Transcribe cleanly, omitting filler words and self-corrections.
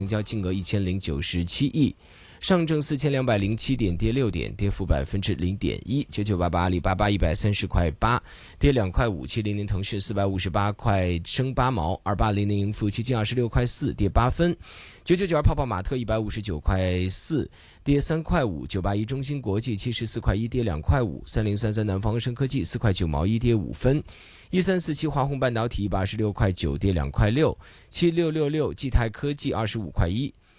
成交金额1097亿。上证4207点，跌6点，跌幅0.1%。9988阿里巴巴130块8，跌2块5。700腾讯458块升8毛。2800盈富基金26块4，跌8分。9992泡泡玛特159块4，跌3块5。981中芯国际74块1，跌2块5。3033南方生科技4块9毛1，跌5分。1347华虹半导体126块9，跌2块6。7666济泰科技25块1。